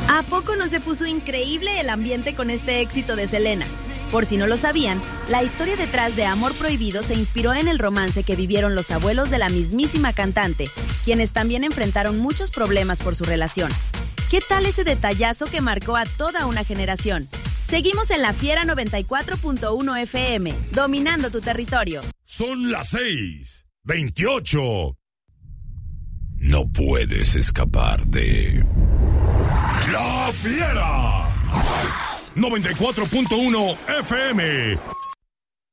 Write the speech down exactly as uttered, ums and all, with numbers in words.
¿A poco no se puso increíble el ambiente con este éxito de Selena? Por si no lo sabían, la historia detrás de Amor Prohibido se inspiró en el romance que vivieron los abuelos de la mismísima cantante, quienes también enfrentaron muchos problemas por su relación. ¿Qué tal ese detallazo que marcó a toda una generación? Seguimos en La Fiera noventa y cuatro punto uno F M, dominando tu territorio. Son las seis, veintiocho. No puedes escapar de... La Fiera noventa y cuatro punto uno F M.